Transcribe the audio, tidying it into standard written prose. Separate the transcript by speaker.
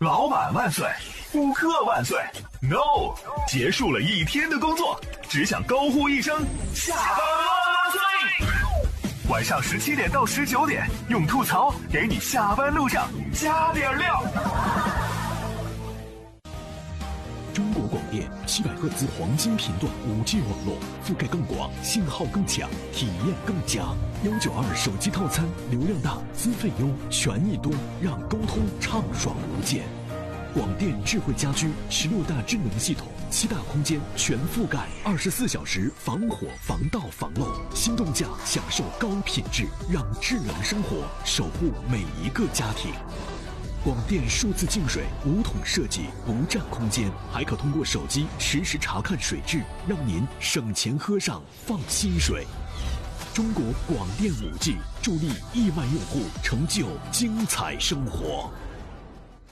Speaker 1: 老板万岁，顾客万岁 ！No， 结束了一天的工作，只想高呼一声下班万岁！晚上17点到19点，用吐槽给你下班路上加点料。
Speaker 2: 中国广电700赫兹黄金频段5G 网络，覆盖更广，信号更强，体验更佳。192手机套餐，流量大，资费优，权益多，让沟通畅爽无间。广电智慧家居16大智能系统，7大空间全覆盖，24小时防火、防盗、防漏。心动价享受高品质，让智能生活守护每一个家庭。广电数字净水无桶设计，不占空间，还可通过手机实时查看水质，让您省钱喝上放心水。中国广电5G 助力1万用户成就精彩生活。